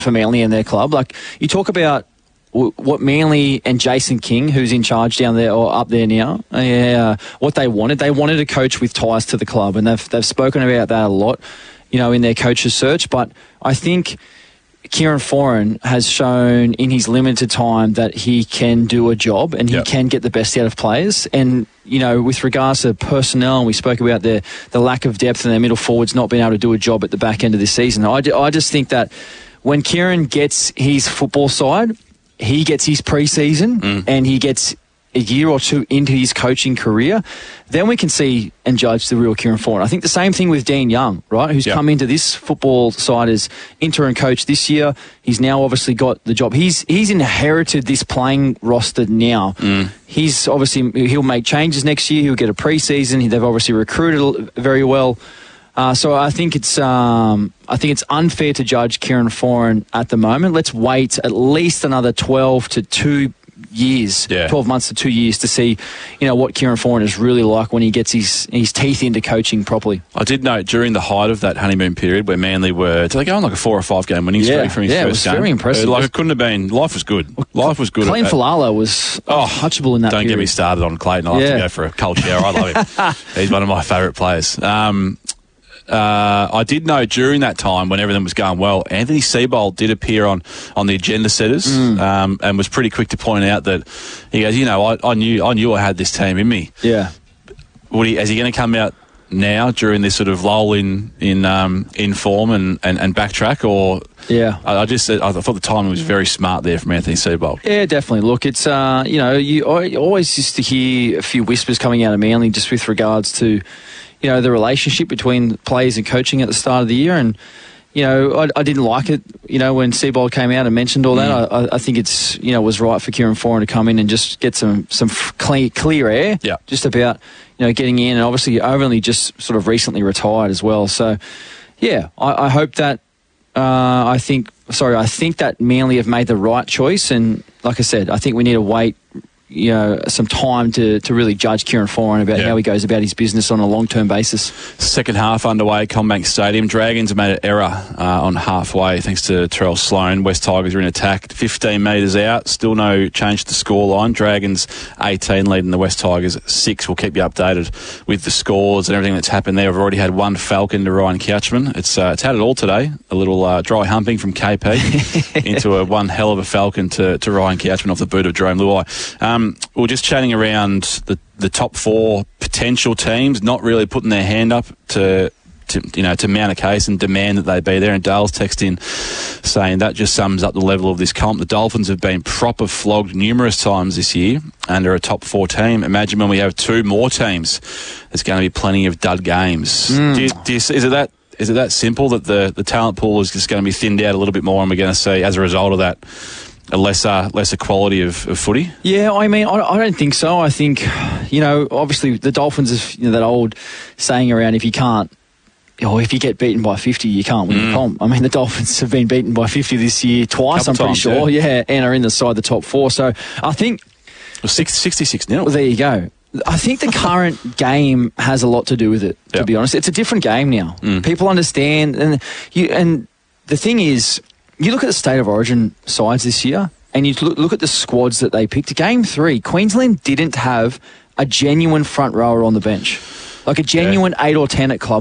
for Manly and their club. Like, you talk about what Manly and Jason King, who's in charge down there or up there now, what they wanted. They wanted a coach with ties to the club, and they've spoken about that a lot, in their coaches search. But I think Kieran Foran has shown in his limited time that he can do a job and he can get the best out of players. And, with regards to personnel, and we spoke about the lack of depth in their middle forwards not being able to do a job at the back end of this season. I just think that when Kieran gets his football side, he gets his pre-season and he gets a year or two into his coaching career, then we can see and judge the real Kieran Foran. I think the same thing with Dean Young, right, who's come into this football side as interim coach this year. He's now obviously got the job. He's inherited this playing roster now. He's obviously, he'll make changes next year. He'll get a pre-season. They've obviously recruited very well. So I think it's unfair to judge Kieran Foran at the moment. Let's wait at least another 12 to 2 years, 12 months to 2 years to see, what Kieran Foran is really like when he gets his teeth into coaching properly. I did note during the height of that honeymoon period where Manly were, did they go on like a 4 or 5 game winning streak from his first game? Yeah, it was very impressive. It couldn't have been, life was good. Life was good. Clayton Falala was untouchable in that period. Don't get me started on Clayton. I'll have to go for a cold shower. I love him. He's one of my favourite players. I did know during that time when everything was going well, Anthony Seibold did appear on the agenda setters and was pretty quick to point out that he goes, I knew I had this team in me. Yeah. Is he going to come out now during this sort of lull in form and backtrack? Or I thought the timing was very smart there from Anthony Seibold. Yeah, definitely. Look, it's you always used to hear a few whispers coming out of Manly just with regards to the relationship between players and coaching at the start of the year. And, I didn't like it, when Seibold came out and mentioned all that. I think it's, was right for Kieran Foran to come in and just get some clear air just about, getting in. And obviously, only just sort of recently retired as well. So, I hope that, I think that Manly have made the right choice. And like I said, I think we need to wait some time to really judge Kieran Foran about how he goes about his business on a long-term basis. Second half underway, CommBank Stadium. Dragons have made an error on halfway thanks to Terrell Sloan. West Tigers are in attack, 15 metres out. Still no change to the scoreline. Dragons 18 leading the West Tigers 6. We'll keep you updated with the scores and everything that's happened there. We've already had one Falcon to Ryan Couchman. It's had it all today. A little dry humping from KP into one hell of a Falcon to Ryan Couchman off the boot of Jerome Luai. We're just chatting around the top 4 potential teams, not really putting their hand up to mount a case and demand that they be there. And Dale's texting saying that just sums up the level of this comp. The Dolphins have been proper flogged numerous times this year and are a top 4 team. Imagine when we have 2 more teams, there's going to be plenty of dud games. Is it that simple that the talent pool is just going to be thinned out a little bit more, and we're going to see, as a result of that, a lesser quality of footy? Yeah, I mean, I don't think so. I think, obviously the Dolphins have that old saying around, if you get beaten by 50, you can't win the comp. I mean, the Dolphins have been beaten by 50 this year twice, I'm pretty sure. Yeah, and are in the top 4. So I think 66-0. Well, there you go. I think the current game has a lot to do with it, to be honest. It's a different game now. People understand. And the thing is, you look at the State of Origin sides this year, and you look at the squads that they picked. Game 3, Queensland didn't have a genuine front rower on the bench. Like a genuine 8 or 10 at club